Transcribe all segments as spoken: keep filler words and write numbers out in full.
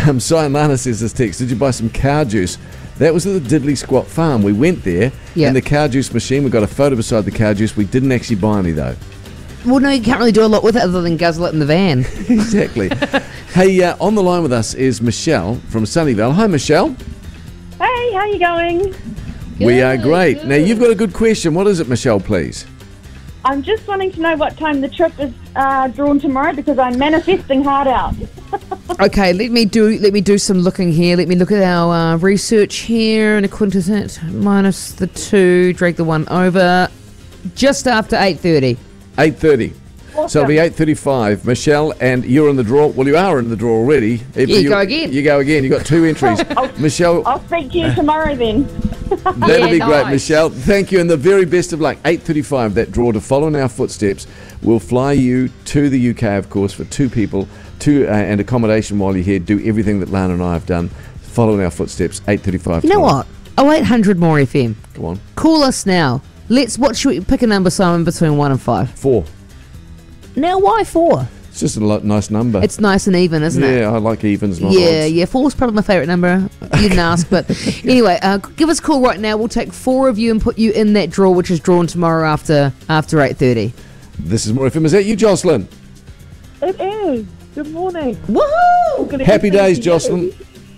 Um, Cyan Lana says this text, did you buy some cow juice? That was at the Diddley Squat Farm. We went there, yep. and the cow juice machine, we got a photo beside the cow juice. We didn't actually buy any, though. Well, no, you can't really do a lot with it other than guzzle it in the van. Exactly. Hey, uh, on the line with us is Michelle from Sunnyvale. Hi, Michelle. Hey, how you going? We are Good, great. good. Now, you've got a good question. What is it, Michelle, please? I'm just wanting to know what time the trip is uh, drawn tomorrow because I'm manifesting hard out. Okay, let me do let me do some looking here. Let me look at our uh, research here. And according to that, minus the two, drag the one over. Just after eight thirty. eight thirty. Awesome. So it'll be eight thirty-five. Michelle, and you're in the draw. Well, you are in the draw already. If Yeah, you go again. You go again. You've got two entries. Michelle, I'll speak to you tomorrow then. that'll Yeah, be great, nice. Michelle. Thank you, and the very best of luck. eight thirty-five, that draw to follow in our footsteps. We'll fly you to the U K, of course, for two people, two uh, and accommodation while you're here. Do everything that Lana and I have done. Follow in our footsteps. eight thirty-five. You know what? Oh eight hundred more F M. Go on. Call us now. Let's. What should we pick a number, Simon, between one and five? Four. Now, why four? It's just a lo- nice number. It's nice and even, isn't it? Yeah, I like evens, not Yeah, odds. yeah. Four's probably my favourite number. You didn't ask, but anyway, uh, give us a call right now. We'll take four of you and put you in that draw, which is drawn tomorrow after after eight thirty. This is More F M. Is that you, Jocelyn? It is. Good morning. Woohoo! Good Happy evening days, to Jocelyn.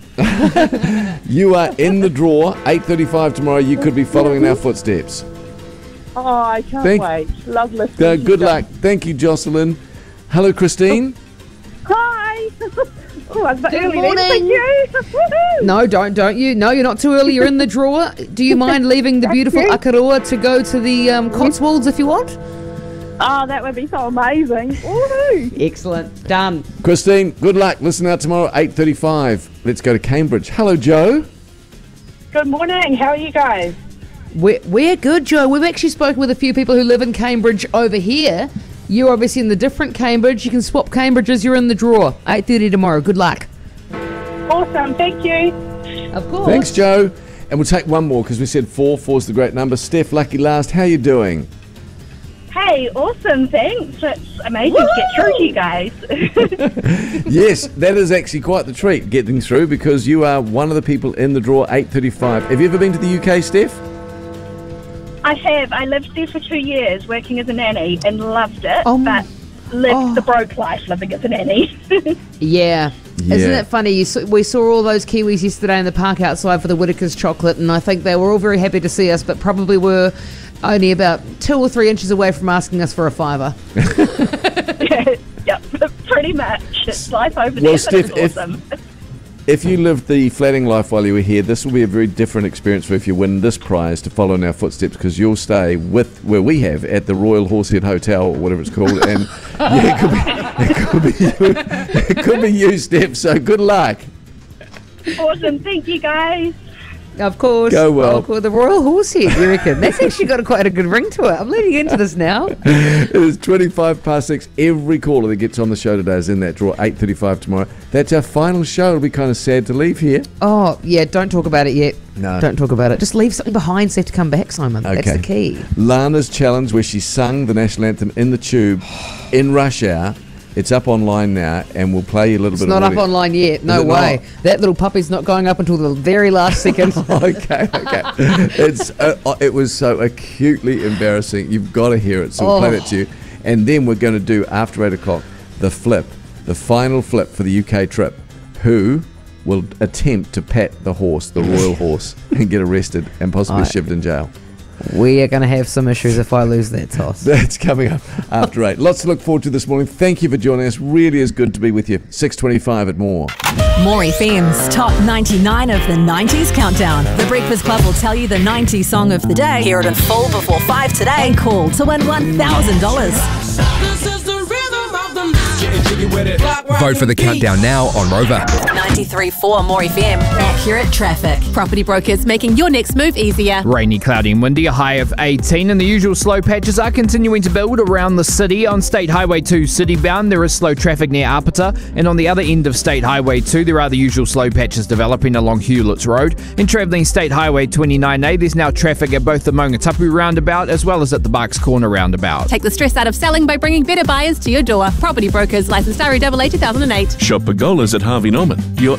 You are in the draw. eight thirty-five tomorrow. You could be following our footsteps. Oh, I can't Thank- wait. Love listening. Uh, to good you. luck. Thank you, Jocelyn. Hello, Christine. Hi. Oh, I was a bit Good early then. morning. Thank you. Woohoo. No, don't, don't you? No, you're not too early. You're in the draw. Do you mind leaving the beautiful you. Akaroa to go to the um, Cotswolds if you want? Oh, that would be so amazing. Woohoo. Excellent. Done. Christine, good luck. Listen out tomorrow, eight thirty-five. Let's go to Cambridge. Hello, Joe. Good morning. How are you guys? We're, we're good, Joe. We've actually spoken with a few people who live in Cambridge over here. You're obviously in the different Cambridge. You can swap Cambridges. You're in the draw. eight thirty tomorrow. Good luck. Awesome. Thank you. Of course. Thanks, Joe. And we'll take one more because we said four. Four's the great number. Steph, lucky last. How you doing? Hey, awesome, thanks. It's amazing to get through to you guys. Yes, that is actually quite the treat getting through because you are one of the people in the draw, eight thirty-five. Have you ever been to the U K, Steph? I have. I lived there for two years working as a nanny and loved it, Oh, but lived oh. the broke life living as a nanny. Yeah. Yeah. Isn't it funny? You saw, we saw all those Kiwis yesterday in the park outside for the Whittaker's chocolate, and I think they were all very happy to see us, but probably were only about two or three inches away from asking us for a fiver. Yep, pretty much. It's life over Well, there, Steph, but it's awesome. If you lived the flatting life while you were here, this will be a very different experience for if you win this prize to follow in our footsteps because you'll stay with where we have at the Royal Horsehead Hotel or whatever it's called, and yeah, it could be it could be you, it could be you, Steph. So good luck. Awesome. Thank you, guys. Of course. Go well. Oh, cool. The Royal Horsehead, you reckon? That's actually got a, quite a good ring to it. I'm leaning into this now. It is twenty-five past six. Every caller that gets on the show today is in that draw. eight thirty-five tomorrow. That's our final show. It'll be kind of sad to leave here. Oh, yeah, don't talk about it yet. No. Don't talk about it. Just leave something behind so you have to come back, Simon. That's Okay. the key. Lana's challenge, where she sung the national anthem in the tube in rush hour. It's up online now, and we'll play you a little It's bit not of up audio. online yet. No Is it way. not? That little puppy's not going up until the very last second. okay, okay. It's uh, uh, it was so acutely embarrassing. You've got to hear it, so we'll play Oh. that to you. And then we're going to do, after eight o'clock, the flip, the final flip for the U K trip. Who will attempt to pat the horse, the royal horse, and get arrested and possibly I- shoved in jail? We are going to have some issues if I lose that toss. That's coming up after eight. Lots to look forward to this morning. Thank you for joining us. Really is good to be with you. six twenty-five at More. More F M's top ninety-nine of the nineties countdown. The Breakfast Club will tell you the nineties song of the day. Hear it in full before five today and call to win one thousand dollars. Vote for the countdown now on Rover. ninety-three point four More F M. Accurate traffic. Property brokers making your next move easier. Rainy, cloudy and windy, a high of eighteen, and the usual slow patches are continuing to build around the city. On State Highway two city-bound, there is slow traffic near Apata, and on the other end of State Highway two, there are the usual slow patches developing along Hewlett's Road. And travelling State Highway twenty-nine A, there's now traffic at both the Maungatapu roundabout as well as at the Bucks Corner roundabout. Take the stress out of selling by bringing better buyers to your door. Property brokers, licensed R E A A two thousand eight. Shop Pergolas at Harvey Norman.